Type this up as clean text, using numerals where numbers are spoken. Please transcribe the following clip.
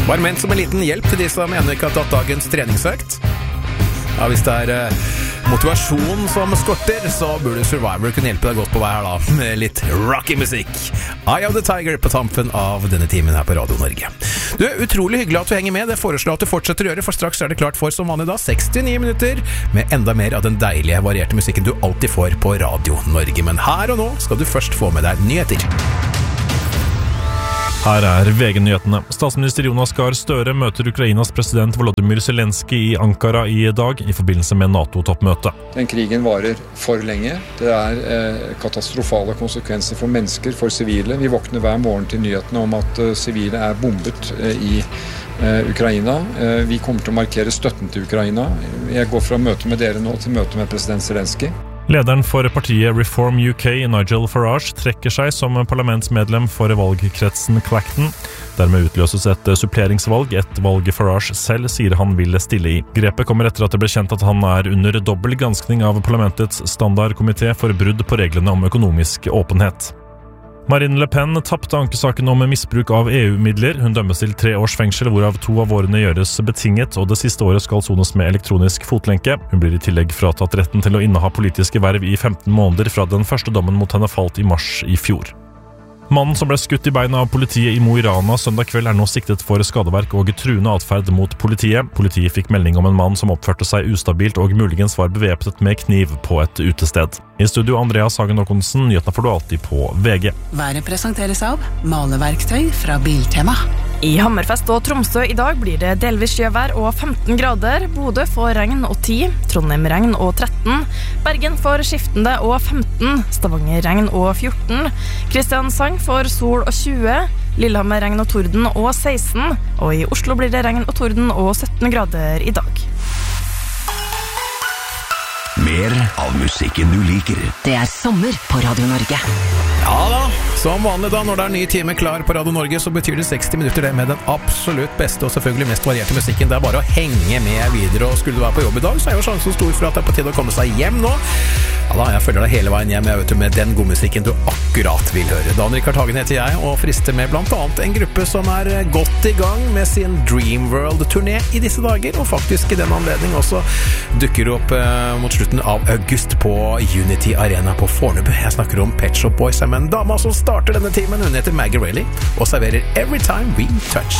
Bare ment som en liten hjelp til de som ennå ikke har tatt dagens treningsøkt. Ja, hvis det motivasjon som skorter, så burde Survivor kunne hjelpe deg godt på vei her da, med litt rocky musikk. Eye of the Tiger på tampen av denne timen her på Radio Norge. Du, utrolig hyggelig at du henger med. Det foreslår at du fortsetter å gjøre, for straks det klart for som vanlig da, 69 minutter med enda mer av den deilige, varierte musikken du alltid får på Radio Norge. Men her og nå skal du først få med deg nyheter. Her VG-nyhetene. Statsminister Jonas Gahr Støre møter Ukrainas president Volodymyr Zelensky i Ankara i dag i forbindelse med NATO-toppmøte. Den krigen varer for lenge. Det katastrofale konsekvenser for mennesker, for sivile. Vi våkner hver morgen til nyhetene om at sivile bombet i Ukraina. Vi kommer til å markere støtten til Ukraina. Jeg går fra møte med dere nå til møte med president Zelensky. Lederen for partiet Reform UK, Nigel Farage, trekker seg som parlamentsmedlem for valgkretsen Clacton. Dermed utløses et suppleringsvalg, et valg Farage selv sier han vil stille i. Grepet kommer etter at det ble kjent at han under dobbel granskning av parlamentets standardkomité for brudd på reglene om økonomisk åpenhet. Marine Le Pen tappte ankesaken om misbruk av EU-midler. Hun dømmes til 3 års fengsel, hvorav 2 av årene gjøres betinget, og det siste året skal sones med elektronisk fotlenke. Hun blir i tillegg fratatt retten til å inneha politiske verv i 15 måneder fra den første dommen mot henne falt i mars i fjor. Mannen som ble skutt i beina av politiet i Mo i Rana søndag kveld nå siktet for skadeverk og truende atferd mot politiet. Politiet fikk melding om en mann som oppførte seg ustabilt og muligens var bevæpnet med kniv på et utested. I studio Andreas Hagen Håkonsen, nyhetene får du alltid på VG. Været presenteres av maleverktøy fra Biltema. I Hammerfest og Tromsø i dag blir det delvis sjøvær og 15 grader. Bodø får regn og 10, Trondheim regn og 13, Bergen får skiftende og 15, Stavanger regn og 14, Kristiansand får sol og 20, Lillehammer regn og torden og 16, og i Oslo blir det regn og torden og 17 grader i dag. Mer av musikken du liker. Det sommer på Radio Norge. Ja da, som vanlig da, når det ny time klar på Radio Norge, så betyr det 60 minutter det med den absolutt beste og selvfølgelig mest varierte musikken. Det bare å henge med videre, og skulle du være på jobb i dag, så jo sjansen stor for at det på tide å komme seg hjem nå. Ja da, jeg følger deg hele veien hjem, jeg vet du, med den gode musikken du akkurat vil høre. Dan Rikard Hagen heter jeg, og frister med blant annet en gruppe som godt i gang med sin Dreamworld-turné i disse dager, og faktisk i den anledning også dukker opp mot slutten av august på Unity Arena på Fornebu. Jeg snakker om Pet Shop Boys, men dama som starter denne timen, hun heter Maggie Reilly, og serverer Every Time We Touch.